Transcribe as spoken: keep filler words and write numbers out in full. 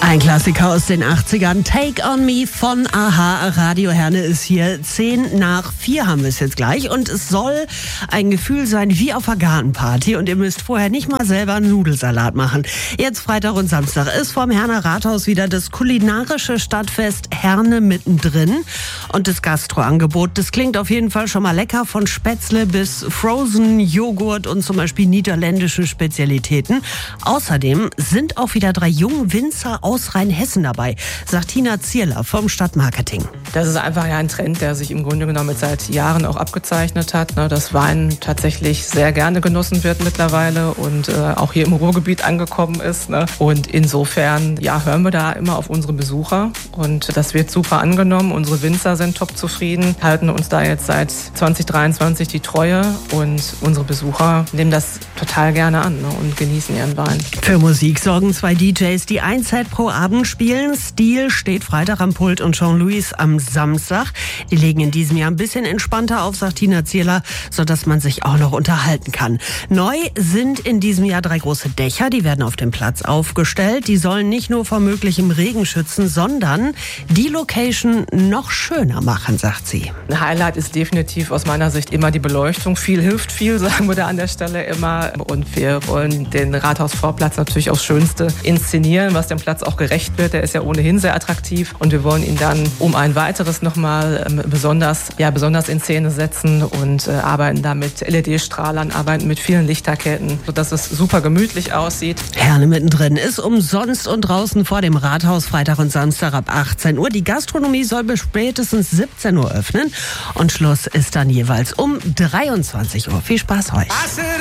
Ein Klassiker aus den achtzigern, Take on Me von a-ha. Radio Herne ist hier. Zehn nach vier haben wir es jetzt gleich. Und es soll ein Gefühl sein wie auf einer Gartenparty. Und ihr müsst vorher nicht mal selber einen Nudelsalat machen. Jetzt Freitag und Samstag ist vorm Herner Rathaus wieder das kulinarische Stadtfest Herne mittendrin. Und das Gastroangebot, das klingt auf jeden Fall schon mal lecker. Von Spätzle bis Frozen Joghurt und zum Beispiel niederländischen Spezialitäten. Außerdem sind auch wieder drei junge Winzer aus Rheinhessen dabei, sagt Tina Zierler vom Stadtmarketing. Das ist einfach ja ein Trend, der sich im Grunde genommen seit Jahren auch abgezeichnet hat, ne, dass Wein tatsächlich sehr gerne genossen wird mittlerweile und äh, auch hier im Ruhrgebiet angekommen ist. Ne. Und insofern ja, hören wir da immer auf unsere Besucher und das wird super angenommen. Unsere Winzer sind top zufrieden, halten uns da jetzt seit zwanzig dreiundzwanzig die Treue und unsere Besucher nehmen das total gerne an, ne, und genießen ihren Wein. Für Musik sorgen zwei D Js, die ein Set pro Abend spielen. Stil steht Freitag am Pult und Jean-Louis am Samstag. Die legen in diesem Jahr ein bisschen entspannter auf, sagt Tina Zierler, sodass man sich auch noch unterhalten kann. Neu sind in diesem Jahr drei große Dächer, die werden auf dem Platz aufgestellt. Die sollen nicht nur vor möglichem Regen schützen, sondern die Location noch schöner machen, sagt sie. Ein Highlight ist definitiv aus meiner Sicht immer die Beleuchtung. Viel hilft viel, sagen wir da an der Stelle immer. Und wir wollen den Rathausvorplatz natürlich aufs Schönste inszenieren, was dem Platz auch gerecht wird. Der ist ja ohnehin sehr attraktiv und wir wollen ihn dann um ein weiteres nochmal ähm, besonders, ja, besonders in Szene setzen und äh, arbeiten da mit L E D-Strahlern, arbeiten mit vielen Lichterketten, sodass es super gemütlich aussieht. Herne mittendrin ist umsonst und draußen vor dem Rathaus Freitag und Samstag ab achtzehn Uhr. Die Gastronomie soll bis spätestens siebzehn Uhr öffnen und Schluss ist dann jeweils um dreiundzwanzig Uhr. Viel Spaß euch!